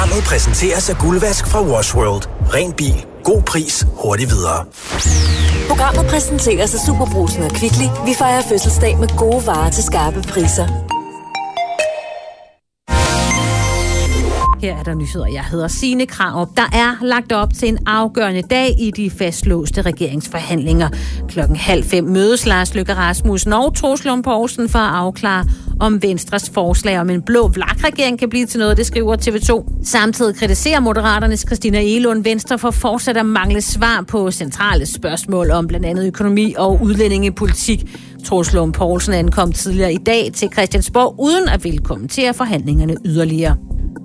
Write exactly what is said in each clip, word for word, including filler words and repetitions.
Programmet præsenteres af Guldvask fra Wash World. Ren bil. God pris. Hurtigt videre. Programmet præsenteres af Superbrugsen og Kvickly. Vi fejrer fødselsdag med gode varer til skarpe priser. Her er der nyheder. Jeg hedder Signe Krarup. Der er lagt op til en afgørende dag i de fastlåste regeringsforhandlinger. Klokken halv fem mødes Lars Løkke Rasmussen og Troels Lund Poulsen for at afklare, om Venstres forslag om en blå vlak-regering kan blive til noget, det skriver T V to. Samtidig kritiserer Moderaternes Christina Egelund Venstre for fortsat at mangle svar på centrale spørgsmål om blandt andet økonomi og udlændingepolitik. Troels Lund Poulsen ankom tidligere i dag til Christiansborg uden at ville kommentere forhandlingerne yderligere.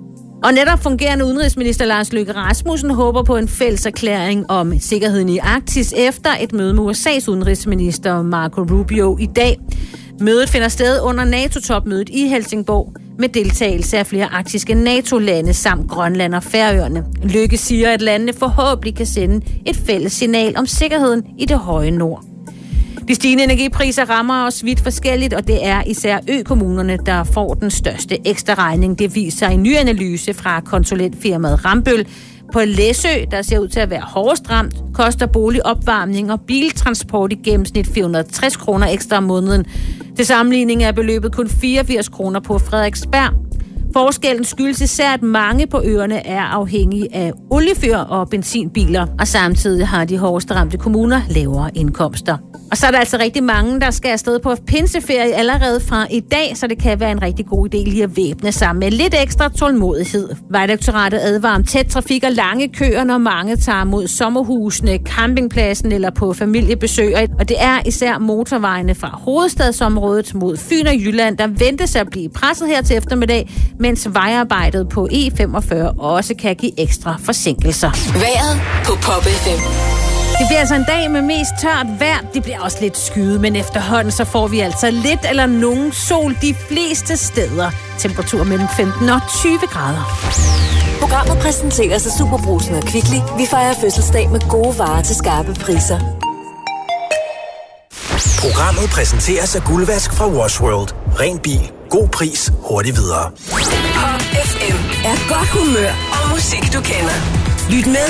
Og netop fungerende udenrigsminister Lars Løkke Rasmussen håber på en fælles erklæring om sikkerheden i Arktis efter et møde med U S A's udenrigsminister Marco Rubio i dag. Mødet finder sted under NATO-topmødet i Helsingborg med deltagelse af flere arktiske NATO-lande samt Grønland og Færøerne. Løkke siger, at landene forhåbentlig kan sende et fælles signal om sikkerheden i det høje nord. De stigende energipriser rammer os vidt forskelligt, og det er især ø-kommunerne, der får den største ekstra regning. Det viser en ny analyse fra konsulentfirmaet Rambøll. På Læsø, der ser ud til at være hårdest ramt, koster boligopvarmning og biltransport i gennemsnit fire hundrede og tres kroner ekstra om måneden. Til sammenligning er beløbet kun fireogfirs kroner på Frederiksberg. Forskellen skyldes især, at mange på øerne er afhængige af oliefyr og benzinbiler, og samtidig har de hårdest ramte kommuner lavere indkomster. Og så er der altså rigtig mange, der skal afsted på pinseferie allerede fra i dag, så det kan være en rigtig god idé lige at væbne sig med lidt ekstra tålmodighed. Vejdirektoratet advarer om tæt trafik og lange køer, når mange tager mod sommerhusene, campingpladsen eller på familiebesøg. Og det er især motorvejene fra hovedstadsområdet mod Fyn og Jylland, der ventes at blive presset her til eftermiddag, mens vejarbejdet på E femogfyrre også kan give ekstra forsinkelser. Vejret på Pop F M. Det bliver altså en dag med mest tørt vejr. Det bliver også lidt skyet, men efterhånden så får vi altså lidt eller nogen sol de fleste steder. Temperatur mellem femten og tyve grader. Programmet præsenteres af Superbrugsen og Kvickly. Vi fejrer fødselsdag med gode varer til skarpe priser. Programmet præsenteres af Guldvask fra Wash World. Ren bil. God pris. Hurtigt videre. Pop F M er godt humør og musik, du kender. Lyt med